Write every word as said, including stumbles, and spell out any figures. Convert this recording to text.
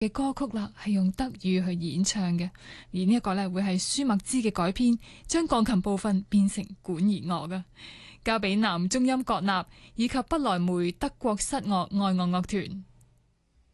嘅歌曲啦，係用德語去演唱嘅，而呢一個咧會係舒麥茲嘅改編，將鋼琴部分變成管弦樂嘅，交俾男中音國立以及不來梅德國室樂愛樂樂團。